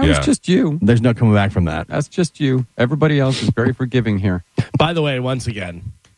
That was just you. There's no coming back from that. That's just you. Everybody else is very forgiving here. By the way, once again,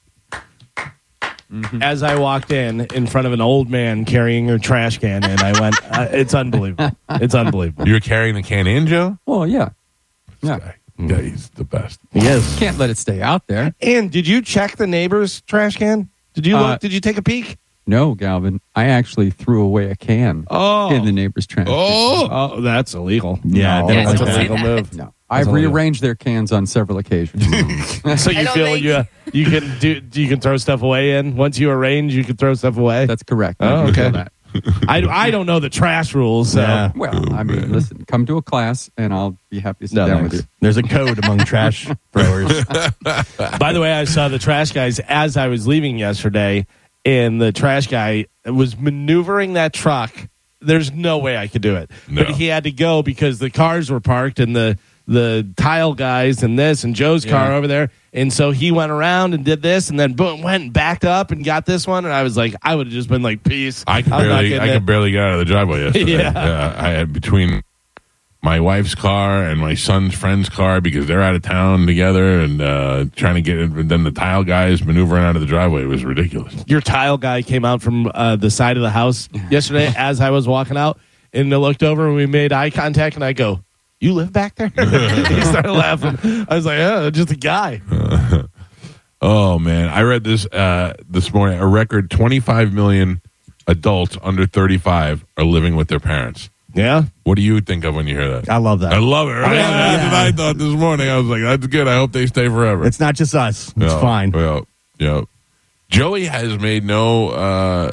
as I walked in front of an old man carrying a trash can, and I went, it's unbelievable. It's unbelievable. You were carrying the can in, Joe? Oh, yeah. Yeah, he's the best. He is. Can't let it stay out there. And did you check the neighbor's trash can? Did you look? Did you take a peek? No, Galvin. I actually threw away a can in the neighbor's trash. Oh, that's illegal. Yeah, no, that's that's an illegal. illegal move. No. I've rearranged their cans on several occasions. So you feel you can throw stuff away in once you arrange, you can throw stuff away. That's correct. Oh, okay. That. I don't know the trash rules. So. Yeah. Well, I mean, listen, come to a class, and I'll be happy to sit down with you. There's a code among trash throwers. By the way, I saw the trash guys as I was leaving yesterday, and the trash guy was maneuvering that truck. There's no way I could do it, but he had to go because the cars were parked and the tile guys and this and Joe's car over there. And so he went around and did this and then boom, went and backed up and got this one. And I was like, I would have just been like, peace. I could barely get out of the driveway yesterday. Yeah. I had between my wife's car and my son's friend's car because they're out of town together and trying to get in. And then the tile guys maneuvering out of the driveway. It was ridiculous. Your tile guy came out from the side of the house yesterday as I was walking out and I looked over and we made eye contact and I go, you live back there? He started laughing. I was like, oh, just a guy. Oh, man. I read this morning. A record 25 million adults under 35 are living with their parents. Yeah? What do you think of when you hear that? I love that. I love it. Right? That's what I thought this morning. I was like, that's good. I hope they stay forever. It's not just us. It's fine. Well, Joey has made no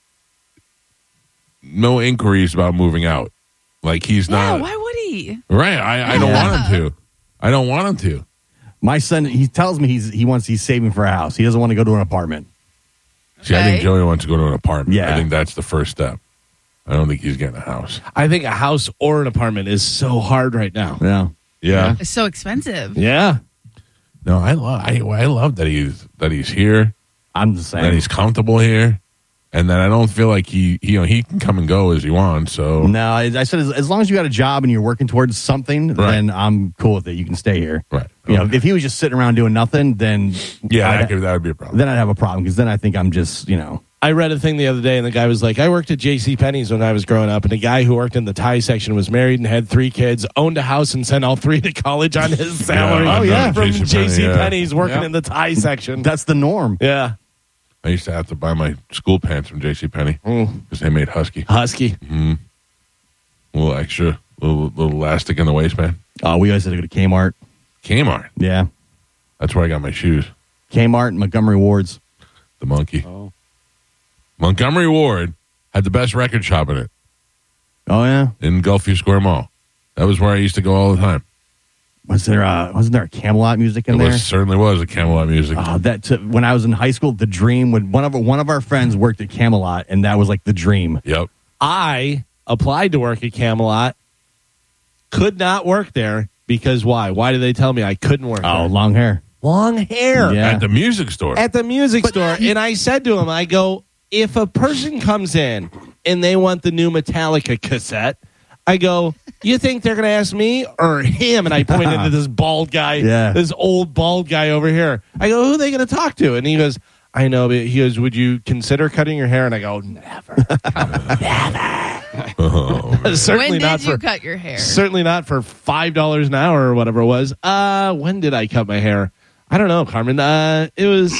inquiries about moving out. Like he's not. Why would he? Right. I don't want him to. I don't want him to. My son, he tells me he's saving for a house. He doesn't want to go to an apartment. See, I think Joey wants to go to an apartment. Yeah. I think that's the first step. I don't think he's getting a house. I think a house or an apartment is so hard right now. Yeah. Yeah. It's so expensive. Yeah. No, I love that he's here. I'm the same. That he's comfortable here. And then I don't feel like he can come and go as he wants. So No, I said as long as you got a job and you're working towards something, then I'm cool with it. You can stay here. Right. You know, if he was just sitting around doing nothing, then that would be a problem. Then I'd have a problem because then I think I'm just I read a thing the other day, and the guy was like, I worked at J.C. Penney's when I was growing up, and the guy who worked in the tie section was married and had 3 kids, owned a house, and sent all 3 to college on his salary. From J.C. Penney's working in the tie section. That's the norm. Yeah. I used to have to buy my school pants from J.C. Penney because they made Husky. Mm-hmm. A little extra, little elastic in the waistband. Oh, we always had to go to Kmart. Kmart? Yeah. That's where I got my shoes. Kmart and Montgomery Ward's. The Monkey. Oh. Montgomery Ward had the best record shop in it. Oh, yeah? In Gulfview Square Mall. That was where I used to go all the time. Wasn't there a Camelot music in there? There certainly was a Camelot music. When I was in high school, the dream, when one of our friends worked at Camelot, and that was like the dream. Yep. I applied to work at Camelot, could not work there because why? Why did they tell me I couldn't work there? Oh, long hair. Long hair. Yeah. At the music store. At the music store. And I said to him, I go, if a person comes in and they want the new Metallica cassette, I go, you think they're going to ask me or him? And I pointed to this bald guy, this old bald guy over here. I go, who are they going to talk to? And he goes, I know, but he goes, would you consider cutting your hair? And I go, never. Never. When did you cut your hair? Certainly not for $5 an hour or whatever it was. When did I cut my hair? I don't know, Carmen. It was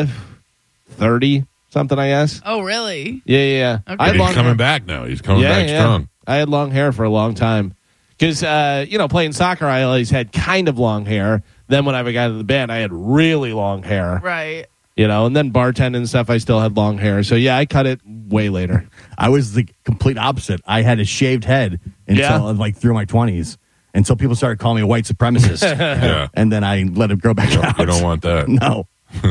30 something, I guess. Oh, really? Yeah. Okay. He's coming back now. He's coming back strong. I had long hair for a long time because, playing soccer, I always had kind of long hair. Then when I got into the band, I had really long hair. Right. And then bartending and stuff, I still had long hair. So, yeah, I cut it way later. I was the complete opposite. I had a shaved head until through my 20s. Until people started calling me a white supremacist. Yeah. And then I let it grow back out. You don't want that. No.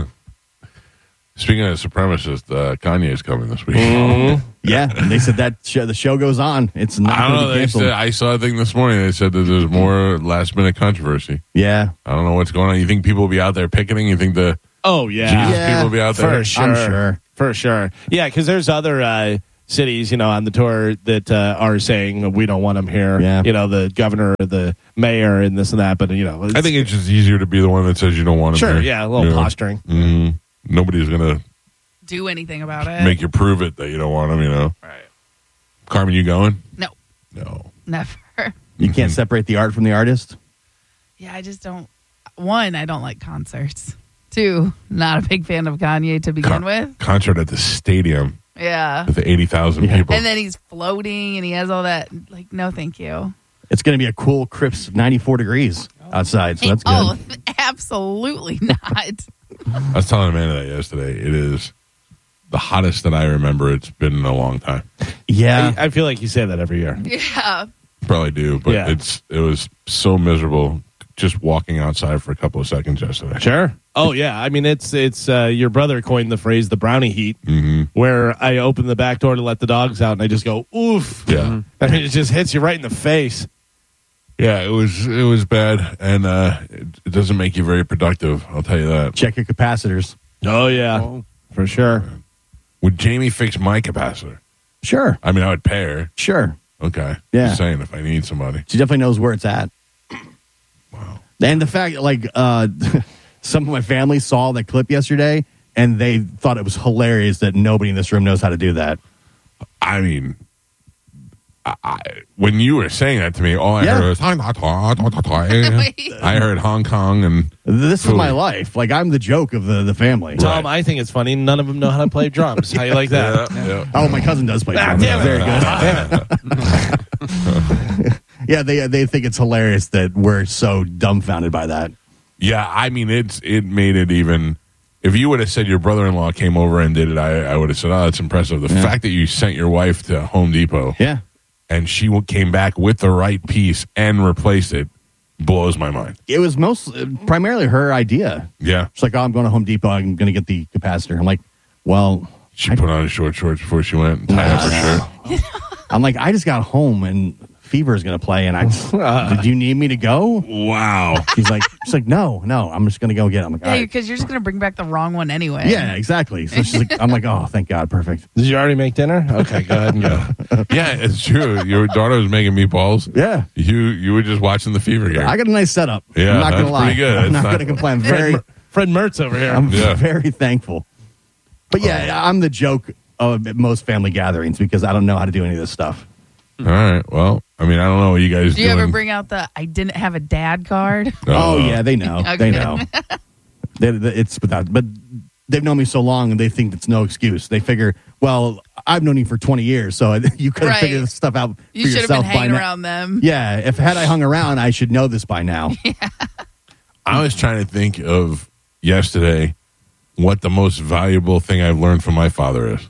Speaking of supremacists, Kanye is coming this week. Mm-hmm. Yeah, and they said that the show goes on. It's not I don't know. canceled. I saw a thing this morning. They said that there's more last-minute controversy. Yeah. I don't know what's going on. You think people will be out there picketing? You think the Jesus people will be out there? For sure. I'm sure. For sure. Yeah, because there's other cities, on the tour that are saying we don't want them here. Yeah. The governor, the mayor, and this and that. But I think it's just easier to be the one that says you don't want them sure. here. Yeah, a little posturing. Nobody's gonna Do anything about it. make you prove it that you don't want them. Right. Carmen, you going? No, No. never. You can't separate the art from the artist? Yeah, I just don't. One, I don't like concerts. Two, not a big fan of Kanye to begin with. Concert at the stadium Yeah. with 80,000 people. And then he's floating and he has all that. Like, no, thank you. It's going to be a cool, crisp 94 degrees outside, so that's good. Oh, absolutely not. I was telling Amanda that yesterday. It is the hottest that I remember it's been in a long time. Yeah. I feel like you say that every year. Yeah. Probably do, but Yeah. it was so miserable just walking outside for a couple of seconds yesterday. Sure. Oh yeah. I mean, it's your brother coined the phrase "the brownie heat," where I open the back door to let the dogs out, and I just go, "Oof!" Yeah. I mean, it just hits you right in the face. Yeah, it was bad, and it doesn't make you very productive. I'll tell you that. Check your capacitors. Oh yeah, for sure. Would Jamie fix my capacitor? Sure. I mean, I would pay her. Sure. Okay. Yeah. Just saying, if I need somebody. She definitely knows where it's at. Wow. And the fact, some of my family saw that clip yesterday, and they thought it was hilarious that nobody in this room knows how to do that. I mean, when you were saying that to me, all I heard was I heard Hong Kong and This is my life. Like, I'm the joke of the family. Tom, I think it's funny. None of them know how to play drums. How you like that? Yeah. Oh, my cousin does play drums. damn it. Very good. Damn it. Yeah, they think it's hilarious that we're so dumbfounded by that. Yeah, I mean, it made it even. If you would have said your brother-in-law came over and did it, I would have said, "Oh, that's impressive." The fact that you sent your wife to Home Depot, Yeah. and she came back with the right piece and replaced it, blows my mind. It was primarily her idea. Yeah, She's like, "Oh, I'm going to Home Depot. I'm going to get the capacitor." I'm like, "Well," she put on short shorts before she went and tied up her shirt. I'm like, "I just got home and Fever is going to play, and did you need me to go?" Wow. She's like, no, I'm just going to go get it. I'm like, all Yeah, right. because you're just going to bring back the wrong one anyway. Yeah, exactly. So she's like, I'm like, oh, thank God, perfect. Did you already make dinner? Okay, go ahead and go. Yeah, it's true. Your daughter was making meatballs. Yeah. You were just watching the Fever game. I got a nice setup. Yeah, I'm not going to that's lie. pretty good. I'm That's not going to complain. I'm Fred Mertz over here. very thankful. But yeah, I'm the joke of most family gatherings because I don't know how to do any of this stuff. All right. Well, I mean, I don't know what you guys Do you doing. ever bring out the "I didn't have a dad" card? Oh yeah, they know. Okay. They know. It's without, but they've known me so long and they think it's no excuse. They figure, well, I've known you for 20 years, so you could have Right. figured this stuff out for You should have yourself been by hanging now. around them. Yeah, if had I hung around, I should know this by now. I was trying to think of yesterday what the most valuable thing I've learned from my father is.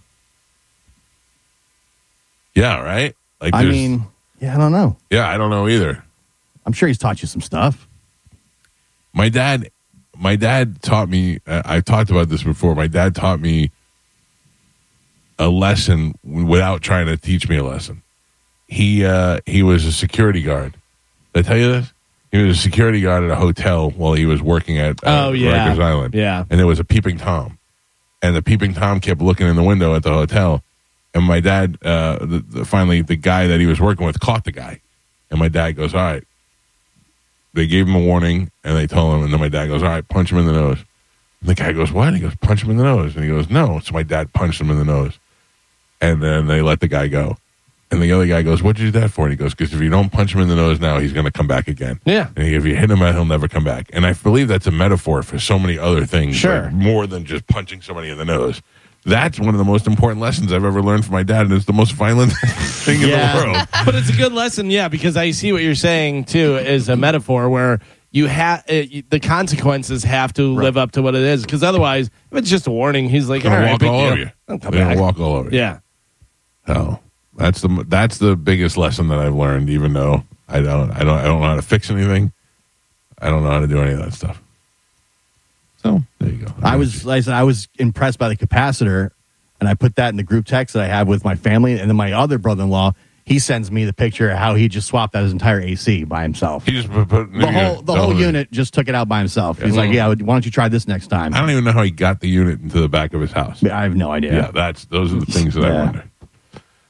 Yeah, right? Like, I mean, yeah, I don't know. yeah, I don't know either. I'm sure he's taught you some stuff. My dad taught me, I've talked about this before. My dad taught me a lesson without trying to teach me a lesson. He was a security guard. Did I tell you this? He was a security guard at a hotel while he was working at Rikers Island. Yeah. And there was a peeping Tom. And the peeping Tom kept looking in the window at the hotel. And my dad, finally, the guy that he was working with caught the guy. And my dad goes, all right. They gave him a warning, and they told him, and then my dad goes, all right, punch him in the nose. And the guy goes, what? He goes, punch him in the nose. And he goes, no. So my dad punched him in the nose. And then they let the guy go. And the other guy goes, what'd you do that for? And he goes, because if you don't punch him in the nose now, he's going to come back again. Yeah. And if you hit him out, he'll never come back. And I believe that's a metaphor for so many other things. Sure. Like more than just punching somebody in the nose. That's one of the most important lessons I've ever learned from my dad, and it's the most violent thing in the world. But it's a good lesson, yeah, because I see what you're saying, too, is a metaphor where you have the consequences have to live up to what it is, because otherwise, if it's just a warning, he's like, They're all going right, to walk all big over deal. you. I'll come They're going back. to walk all over you. Yeah. So that's the biggest lesson that I've learned, even though I don't know how to fix anything. I don't know how to do any of that stuff. So there you go. I was impressed by the capacitor, and I put that in the group text that I have with my family, and then my other brother-in-law, he sends me the picture of how he just swapped out his entire AC by himself. He just put The whole unit just took it out by himself. He's like, yeah, why don't you try this next time? I don't even know how he got the unit into the back of his house. I have no idea. Yeah, those are the things that I Yeah. wonder.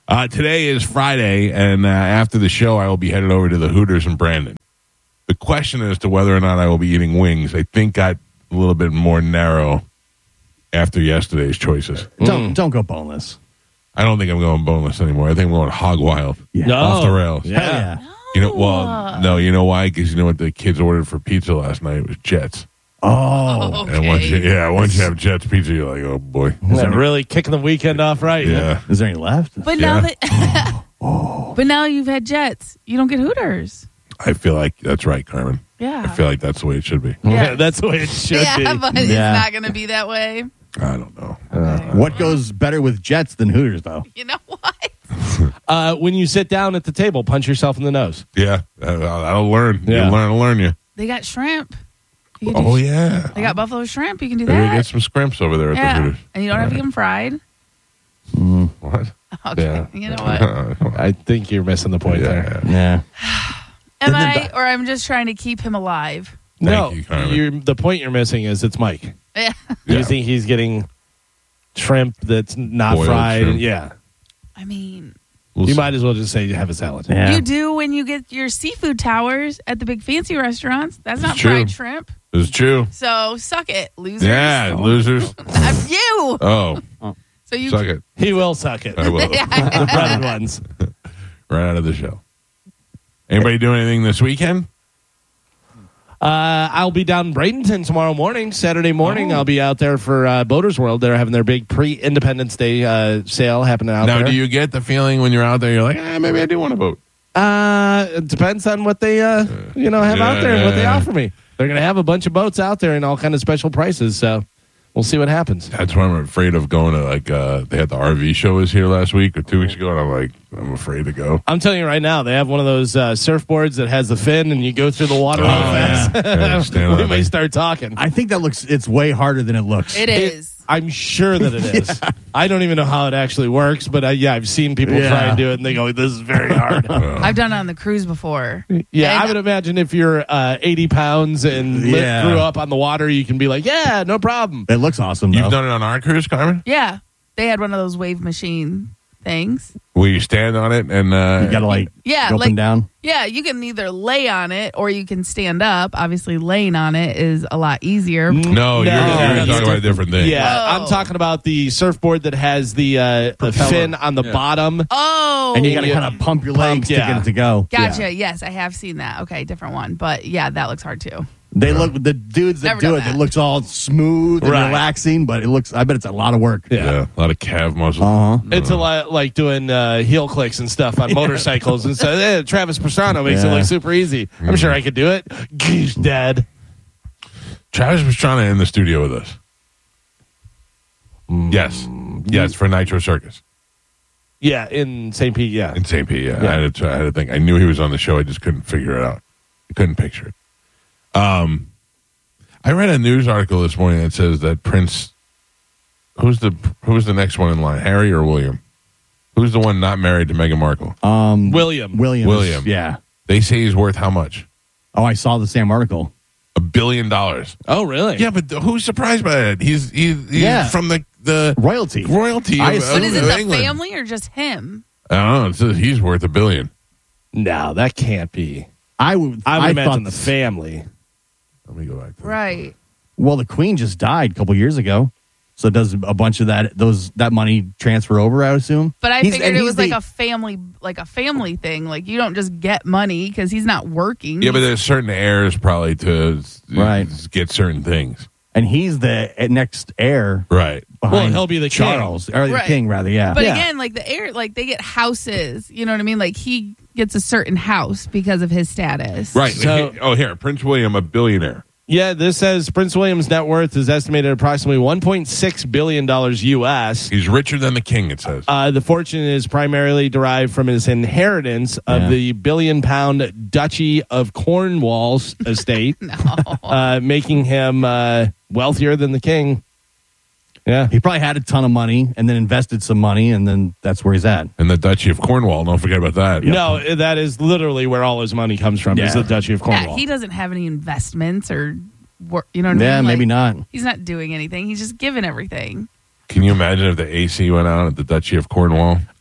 Today is Friday, and after the show, I will be headed over to the Hooters in Brandon. The question as to whether or not I will be eating wings, I think, got a little bit more narrow after yesterday's choices. Don't go boneless. I don't think I'm going boneless anymore. I think I'm going hog wild. Yeah. Off the rails. Yeah. You know, well, no, you know why? Because you know what the kids ordered for pizza last night? It was Jets. Oh. Okay. And once you have Jets pizza, you're like, oh boy. They're really kicking the weekend off right. Yeah. Is there any left? But now that, but now you've had Jets, you don't get Hooters. I feel like that's right, Carmen. Yeah. I feel like that's the way it should be. Yeah. That's the way it should Yeah, be. but it's Yeah. not going to be that way. I don't know. What goes better with Jets than Hooters, though? You know what? When you sit down at the table, punch yourself in the nose. Yeah. I'll learn. Yeah. I'll learn you. They got shrimp. You can do Oh, yeah. They got buffalo shrimp. You can do Maybe that. get some scrimps over there at the Yeah. Hooters. And you don't have to get them fried. What? Okay. Yeah. You know what? I think you're missing the point there. Yeah. Am I, or I'm just trying to keep him alive? No, you, Carmen. the point you're missing is it's Mike. Yeah. You think he's getting shrimp that's not Boiled fried? shrimp. Yeah. I mean, You might as well just say you have a salad. Yeah. you do when you get your seafood towers at the big fancy restaurants. That's not true. fried shrimp. It's true. So suck it, losers. Yeah, losers. Not you. Oh, So you suck it. He will suck it. I will. The breaded ones. Right out of the show. Anybody doing anything this weekend? I'll be down in Bradenton tomorrow morning, Saturday morning. I'll be out there for Boaters World. They're having their big pre-Independence Day sale happening out Now, there. do you get the feeling when you're out there, you're like, maybe I do want to vote? It depends on what they have out there and what they offer me. They're going to have a bunch of boats out there and all kind of special prices. So we'll see what happens. That's why I'm afraid of going to, like, they had the RV show was here last week or 2 weeks ago, and I'm like, I'm afraid to go. I'm telling you right now, they have one of those surfboards that has the fin and you go through the water real fast. Yeah, stand on We that may thing. start talking. I think it's way harder than it looks. It is. I'm sure that it is. I don't even know how it actually works, but I've seen people try and do it, and they go, "This is very hard." I've done it on the cruise before. Yeah, And- I would imagine if you're 80 pounds and Yeah. grew up on the water, you can be like, "Yeah, no problem." It looks awesome, though. You've done it on our cruise, Carmen? Yeah. They had one of those wave machine things. Will you stand on it and you got to, like, Yeah, go up like- and down. Yeah, you can either lay on it or you can stand up. Obviously, laying on it is a lot easier. No, you're that's talking about a different thing. Yeah, Oh. I'm talking about the surfboard that has the fin on the bottom. Oh, And you got to kind of pump your legs to yeah. get it to go. gotcha. yeah. Yes, I have seen that. Okay, different one. But yeah, that looks hard too. They look the dudes that Never do done it. that. It looks all smooth and Right. relaxing, but it looks. I bet it's a lot of work. Yeah, a lot of calf muscle. It's a lot like doing heel clicks and stuff on motorcycles. And so Travis Pastrana makes it Yeah. look super easy. I'm sure I could do it. Geez, Dad. Travis was trying to in the studio with us. Yes, for Nitro Circus Yeah, in St. Pete. Yeah. in St. Pete. Yeah, I had to think. I knew he was on the show. I just couldn't figure it out. I couldn't picture it. I read a news article this morning that says that Prince. Who's the next one in line? Harry or William? Who's the one not married to Meghan Markle? William. William. Yeah. They say he's worth how much? Oh, I saw the same article. $1 billion. Oh, really? Yeah, but who's surprised by that? He's Yeah. from the Royalty. royalty I of, assume- But is it of the England. family or just him? I don't know. It says he's worth $1 billion. No, that can't be. I would imagine the thought family. Let me go back to that. Right. Well, the Queen just died a couple years ago, so does a bunch of that money transfer over? I would assume. But I He's- figured and it he's was like the- a family thing. Like you don't just get money because he's not working. Yeah, but there's certain heirs probably to Right. get certain things. and he's the next heir Right. behind he'll be the king. Charles or the Right. king rather. Yeah, But yeah. again, like the heir, like they get houses. You know what I mean? Like he gets a certain house because of his status. Right. So- here, Prince William, a billionaire. Yeah, this says Prince William's net worth is estimated at approximately $1.6 billion U.S. He's richer than the king, it says. The fortune is primarily derived from his inheritance of Yeah. the billion-pound Duchy of Cornwall's estate, making him wealthier than the king. Yeah. He probably had a ton of money and then invested some money, and then that's where he's at. And the Duchy of Cornwall, don't forget about that. No, that is literally where all his money comes from, is Yeah. the Duchy of Cornwall. Yeah, he doesn't have any investments or work. You know what I Yeah, mean? maybe Like, not. He's not doing anything. He's just giving everything. Can you imagine if the AC went out at the Duchy of Cornwall?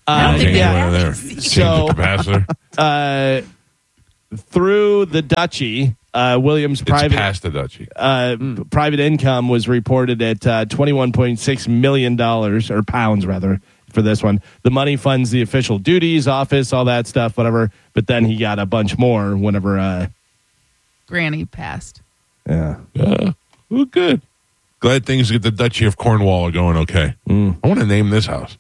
I don't think they yeah. have there. AC. Change So- the capacitor. Through the Dutchy, Williams' It's past the Dutchy. private income was reported at $21.6 million, or pounds rather, for this one. The money funds the official duties, office, all that stuff, whatever. But then he got a bunch more whenever. Granny passed. Yeah. Well, good. Glad things at the Duchy of Cornwall are going okay. I want to name this house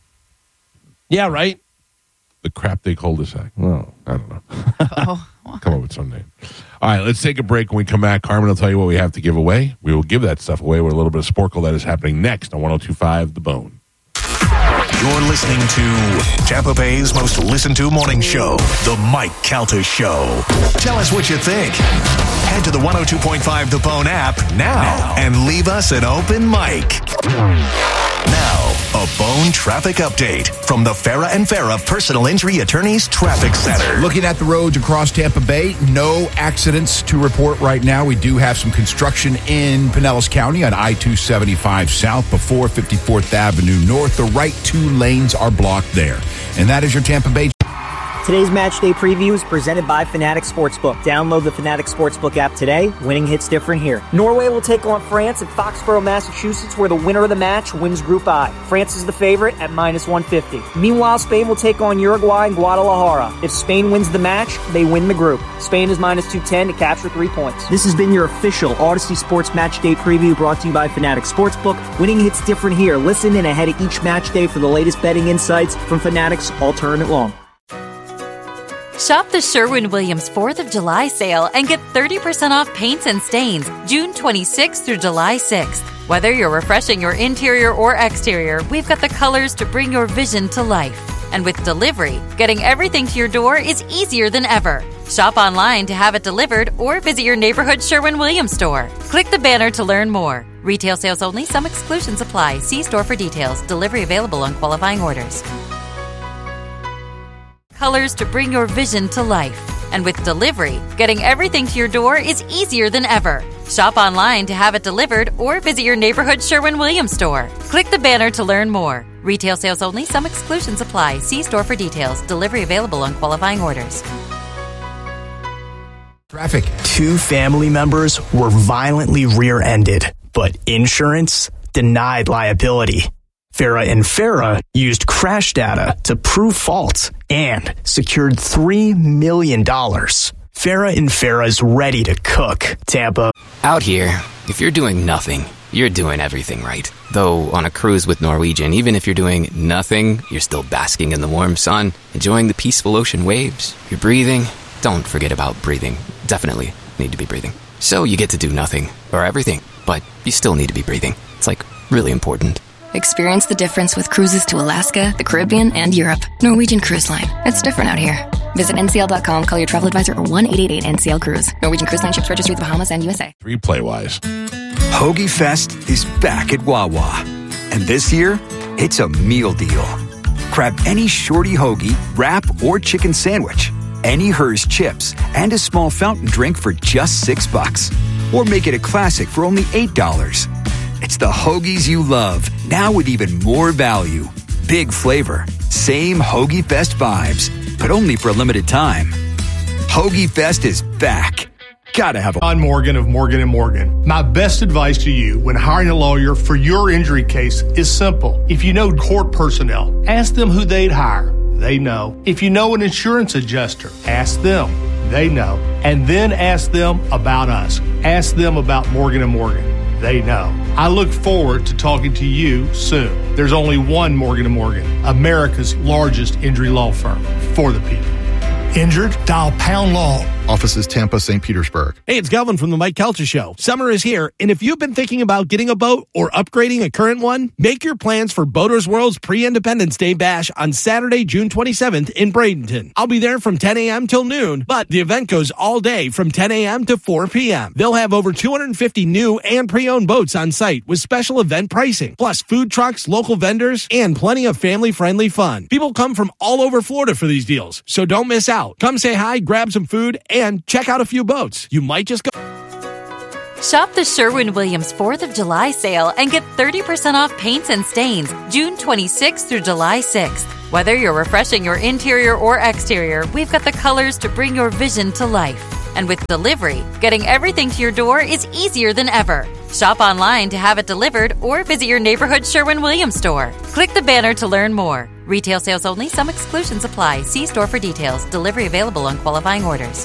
Yeah, right? the Crapdig cul-de-sac. Well, I don't know. Oh, Come up with some name. All right, let's take a break. When we come back, Carmen will tell you what we have to give away. We will give that stuff away with a little bit of Sporkle that is happening next on 102.5 The Bone. You're listening to Tampa Bay's most listened to morning show, The Mike Calta Show. Tell us what you think. Head to the 102.5 The Bone app now and leave us an open mic. Now, a Bone traffic update from the Farah and Farah Personal Injury Attorneys Traffic Center. Looking at the roads across Tampa Bay, no accidents to report right now. We do have some construction in Pinellas County on I-275 South before 54th Avenue North. The right 2 lanes are blocked there. And that is your Tampa Bay. Today's match day preview is presented by Fanatics Sportsbook. Download the Fanatics Sportsbook app today. Winning hits different here. Norway will take on France at Foxborough, Massachusetts, where the winner of the match wins Group I. France is the favorite at -150. Meanwhile, Spain will take on Uruguay in Guadalajara. If Spain wins the match, they win the group. Spain is -210 to capture 3 points. This has been your official Odyssey Sports Match Day preview brought to you by Fanatics Sportsbook. Winning hits different here. Listen in ahead of each match day for the latest betting insights from Fanatics All Tournament Long. Shop the Sherwin-Williams 4th of July sale and get 30% off paints and stains June 26th through July 6th. Whether you're refreshing your interior or exterior, we've got the colors to bring your vision to life. And with delivery, getting everything to your door is easier than ever. Shop online to have it delivered or visit your neighborhood Sherwin-Williams store. Click the banner to learn more. Retail sales only. Some exclusions apply. See store for details. Delivery available on qualifying orders. Colors to bring your vision to life. And with delivery, getting everything to your door is easier than ever. Shop online to have it delivered or visit your neighborhood Sherwin-Williams store. Click the banner to learn more. Retail sales only. Some exclusions apply. See store for details. Delivery available on qualifying orders. Traffic. 2 family members were violently rear-ended, but insurance denied liability. Farah and Farah used crash data to prove fault and secured $3 million. Farah and Farah's ready to cook. Tampa. Out here, if you're doing nothing, you're doing everything right. Though on a cruise with Norwegian, even if you're doing nothing, you're still basking in the warm sun, enjoying the peaceful ocean waves. You're breathing. Don't forget about breathing. Definitely need to be breathing. So you get to do nothing or everything, but you still need to be breathing. It's like really important. Experience the difference with cruises to Alaska, the Caribbean, and Europe. Norwegian Cruise Line. It's different out here. Visit ncl.com, call your travel advisor, or 1-888-NCL-CRUISE. Norwegian Cruise Line ships registry the Bahamas and USA. 3 play-wise. Hoagie Fest is back at Wawa. And this year, it's a meal deal. Grab any shorty hoagie, wrap, or chicken sandwich, any Hers chips, and a small fountain drink for just $6. Or make it a classic for only $8. It's the hoagies you love, now with even more value. Big flavor, same Hoagie Fest vibes, but only for a limited time. Hoagie Fest is back. Gotta have a... John Morgan of Morgan & Morgan. My best advice to you when hiring a lawyer for your injury case is simple. If you know court personnel, ask them who they'd hire. They know. If you know an insurance adjuster, ask them. They know. And then ask them about us. Ask them about Morgan & Morgan. They know. I look forward to talking to you soon. There's only one Morgan & Morgan, America's largest injury law firm for the people. Injured? Dial Pound Law. Offices Tampa, St. Petersburg. Hey, it's Galvin from the Mike Calta Show. Summer is here, and if you've been thinking about getting a boat or upgrading a current one, make your plans for Boaters World's Pre-Independence Day Bash on Saturday, June 27th in Bradenton. I'll be there from 10 a.m. till noon, but the event goes all day from 10 a.m. to 4 p.m. They'll have over 250 new and pre-owned boats on site with special event pricing, plus food trucks, local vendors, and plenty of family-friendly fun. People come from all over Florida for these deals, so don't miss out. Come say hi, grab some food, and check out a few boats. You might just go. Shop the Sherwin-Williams 4th of July sale and get 30% off paints and stains June 26th through July 6th. Whether you're refreshing your interior or exterior, we've got the colors to bring your vision to life. And with delivery, getting everything to your door is easier than ever. Shop online to have it delivered or visit your neighborhood Sherwin-Williams store. Click the banner to learn more. Retail sales only. Some exclusions apply. See store for details. Delivery available on qualifying orders.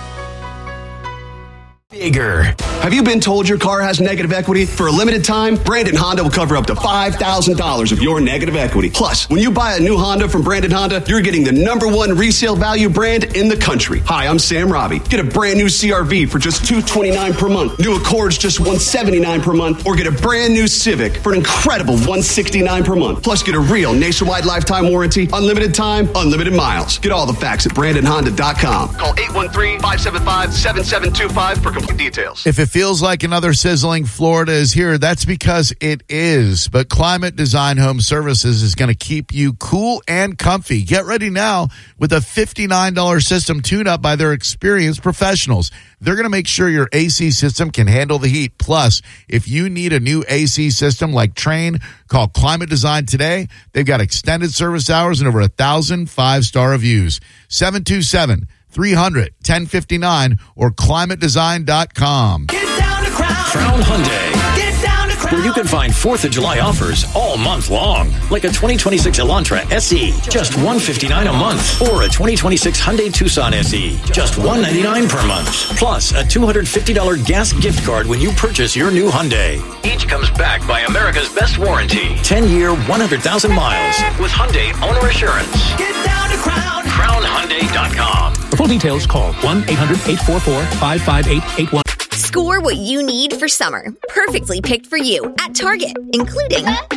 Bigger. Have you been told your car has negative equity? For a limited time, Brandon Honda will cover up to $5,000 of your negative equity. Plus, when you buy a new Honda from Brandon Honda, you're getting the #1 resale value brand in the country. Hi, I'm Sam Robbie. Get a brand new CRV for just $229 per month. New Accords just $179 per month. Or get a brand new Civic for an incredible $169 per month. Plus, get a real nationwide lifetime warranty, unlimited time, unlimited miles. Get all the facts at BrandonHonda.com. Call 813-575-7725 for complete details. If it feels like another sizzling Florida is here, that's because it is. But Climate Design Home Services is going to keep you cool and comfy. Get ready now with a $59 system tune-up by their experienced professionals. They're going to make sure your AC system can handle the heat. Plus, if you need a new AC system like Trane, call Climate Design today. They've got extended service hours and over 1,000 five-star reviews. 727-300-1059 or climatedesign.com. Get down to Crown Hyundai. Get down to Crown. Where you can find 4th of July offers all month long. Like a 2026 Elantra SE, just $159 a month. Or a 2026 Hyundai Tucson SE, just $199 per month. Plus a $250 gas gift card when you purchase your new Hyundai. Each comes backed by America's best warranty. 10-year, 100,000 miles with Hyundai Owner Assurance. Get down to Crown. CrownHyundai.com. For full details, call 1-800-844-55881. Score what you need for summer. Perfectly picked for you at Target, including Up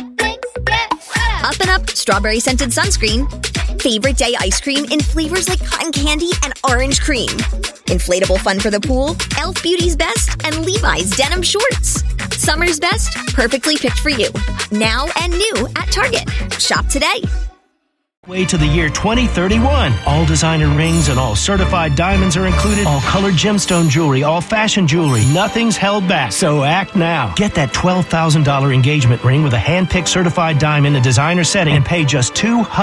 and Up strawberry scented sunscreen, favorite day ice cream in flavors like cotton candy and orange cream, inflatable fun for the pool, Elf Beauty's Best, and Levi's denim shorts. Summer's best, perfectly picked for you. Now and new at Target. Shop today. Way to the year 2031. All designer rings and all certified diamonds are included. All colored gemstone jewelry, all fashion jewelry. Nothing's held back. So act now. Get that $12,000 engagement ring with a hand-picked certified diamond and designer setting and pay just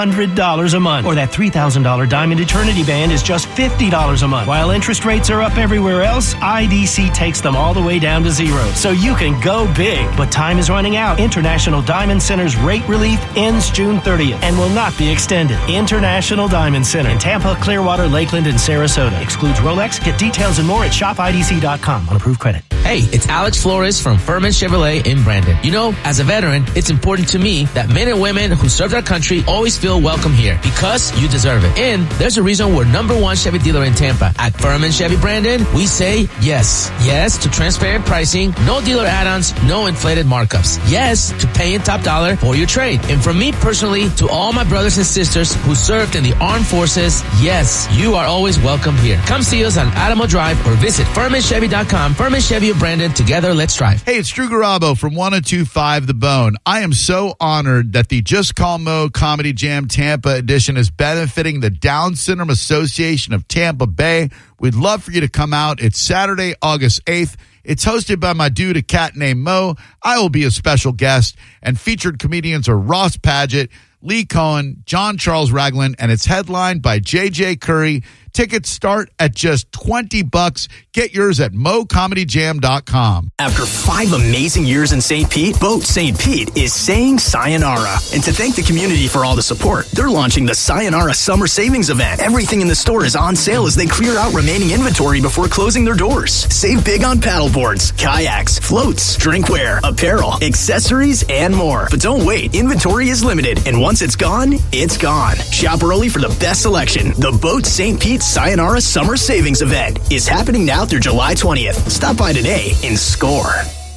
$200 a month. Or that $3,000 diamond eternity band is just $50 a month. While interest rates are up everywhere else, IDC takes them all the way down to zero. So you can go big. But time is running out. International Diamond Center's rate relief ends June 30th and will not be extended. International Diamond Center in Tampa, Clearwater, Lakeland, and Sarasota. Excludes Rolex. Get details and more at shopidc.com on approved credit. Hey, it's Alex Flores from Furman Chevrolet in Brandon. You know, as a veteran, it's important to me that men and women who served our country always feel welcome here because you deserve it. And there's a reason we're #1 Chevy dealer in Tampa. At Furman Chevy Brandon, we say yes. Yes to transparent pricing, no dealer add-ons, no inflated markups. Yes to paying top dollar for your trade. And from me personally to all my brothers and sisters who served in the armed forces, yes, you are always welcome here. Come see us on Adamo Drive or visit FurmanChevy.com. Furman Chevy of Brandon. Together, let's drive. Hey, it's Drew Garabo from 102.5 The Bone. I am so honored that the Just Call Mo Comedy Jam Tampa edition is benefiting the Down Syndrome Association of Tampa Bay. We'd love for you to come out. It's Saturday, August 8th. It's hosted by my dude, a cat named Mo. I will be a special guest, and featured comedians are Ross Padgett, Lee Cohen, John Charles Ragland, and it's headlined by J.J. Curry. Tickets start at just $20. Get yours at mocomedyjam.com. After 5 amazing years in St. Pete, Boat St. Pete is saying sayonara. And to thank the community for all the support, they're launching the Sayonara Summer Savings Event. Everything in the store is on sale as they clear out remaining inventory before closing their doors. Save big on paddleboards, kayaks, floats, drinkware, apparel, accessories, and more. But don't wait. Inventory is limited, and once it's gone, it's gone. Shop early for the best selection. The Boat St. Pete Sayonara Summer Savings Event is happening now through July 20th. Stop by today and score.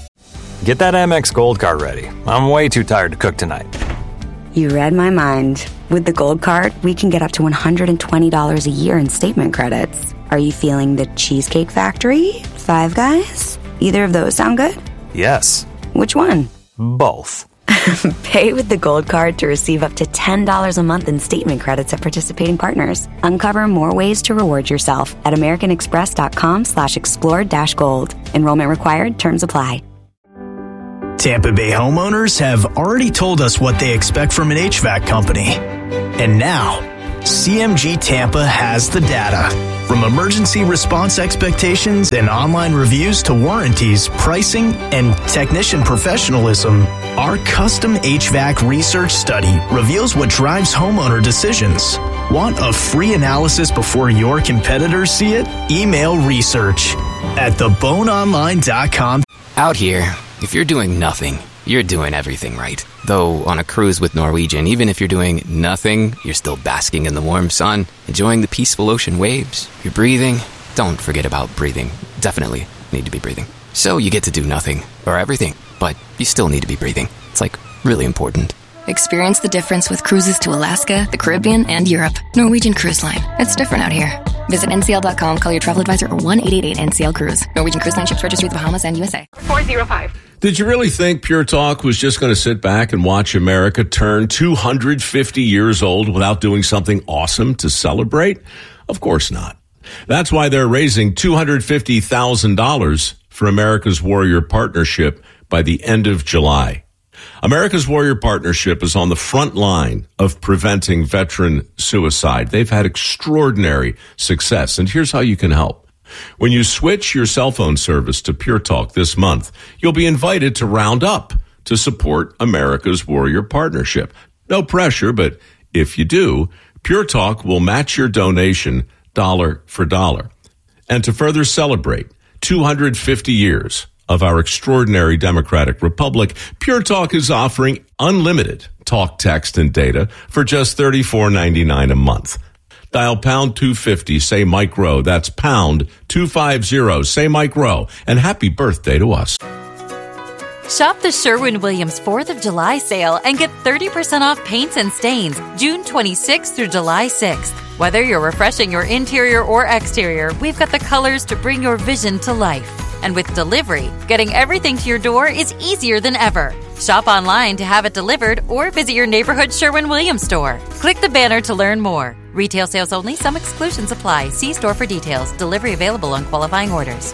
Get that Amex Gold Card ready. I'm way too tired to cook tonight. You read my mind. With the Gold Card, we can get up to $120 a year in statement credits. Are you feeling the Cheesecake Factory? Five Guys? Either of those sound good? Yes. Which one? Both. Pay with the Gold Card to receive up to $10 a month in statement credits at participating partners. Uncover more ways to reward yourself at americanexpress.com/explore-gold. Enrollment required. Terms apply. Tampa Bay homeowners have already told us what they expect from an HVAC company. And now, CMG Tampa has the data. From emergency response expectations and online reviews to warranties, pricing, and technician professionalism, our custom HVAC research study reveals what drives homeowner decisions. Want a free analysis before your competitors see it? Email research at theboneonline.com. Out here, if you're doing nothing, you're doing everything right. Though on a cruise with Norwegian, even if you're doing nothing, you're still basking in the warm sun, enjoying the peaceful ocean waves. You're breathing. Don't forget about breathing. Definitely need to be breathing. So you get to do nothing or everything, but you still need to be breathing. It's like really important. Experience the difference with cruises to Alaska, the Caribbean, and Europe. Norwegian Cruise Line. It's different out here. Visit ncl.com, call your travel advisor, or 1-888-NCL-CRUISE. Norwegian Cruise Line ships registry the Bahamas and USA. 405. Did you really think Pure Talk was just going to sit back and watch America turn 250 years old without doing something awesome to celebrate? Of course not. That's why they're raising $250,000 for America's Warrior Partnership by the end of July. America's Warrior Partnership is on the front line of preventing veteran suicide. They've had extraordinary success, and here's how you can help. When you switch your cell phone service to Pure Talk this month, you'll be invited to round up to support America's Warrior Partnership. No pressure, but if you do, Pure Talk will match your donation dollar for dollar. And to further celebrate 250 years of our extraordinary democratic republic, Pure Talk is offering unlimited talk, text, and data for just $34.99 a month. Dial pound 250, say Mike Rowe. That's pound 250, say Mike Rowe. And happy birthday to us. Shop the Sherwin-Williams 4th of July sale and get 30% off paints and stains June 26th through July 6th. Whether you're refreshing your interior or exterior, we've got the colors to bring your vision to life. And with delivery, getting everything to your door is easier than ever. Shop online to have it delivered or visit your neighborhood Sherwin-Williams store. Click the banner to learn more. Retail sales only. Some exclusions apply. See store for details. Delivery available on qualifying orders.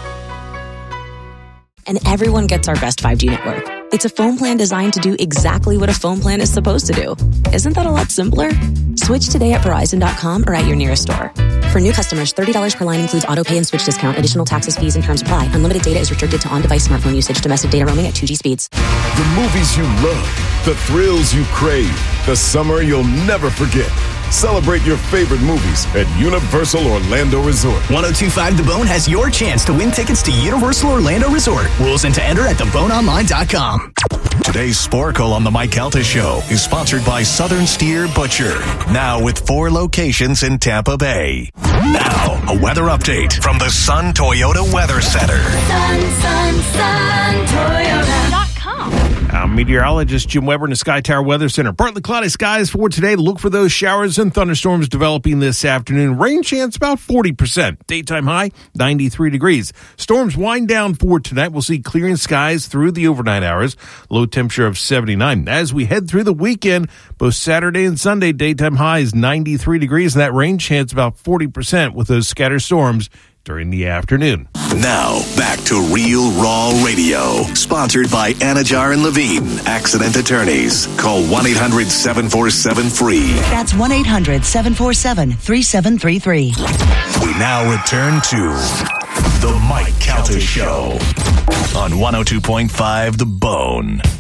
And everyone gets our best 5G network. It's a phone plan designed to do exactly what a phone plan is supposed to do. Isn't that a lot simpler? Switch today at Verizon.com or at your nearest store. For new customers, $30 per line includes auto pay and switch discount. Additional taxes, fees, and terms apply. Unlimited data is restricted to on-device smartphone usage. Domestic data roaming at 2G speeds. The movies you love, the thrills you crave, the summer you'll never forget. Celebrate your favorite movies at Universal Orlando Resort. 102.5 The Bone has your chance to win tickets to Universal Orlando Resort. Rules and to enter at theboneonline.com. Today's Sporkle on the Mike Calta Show is sponsored by Southern Steer Butcher. Now with 4 locations in Tampa Bay. Now, a weather update from the Sun Toyota Weather Center. Sun Toyota.com. Meteorologist Jim Weber in the Sky Tower Weather Center. Partly cloudy skies for today. Look for those showers and thunderstorms developing this afternoon. Rain chance about 40%. Daytime high, 93 degrees. Storms wind down for tonight. We'll see clearing skies through the overnight hours. Low temperature of 79. As we head through the weekend, both Saturday and Sunday, daytime high is 93 degrees. And that rain chance about 40% with those scattered storms during the afternoon. Now, back to Real Raw Radio. Sponsored by Anajar and Levine, Accident Attorneys. Call 1-800-747-FREE. That's 1-800-747-3733. We now return to The Mike Calta Show on 102.5 The Bone.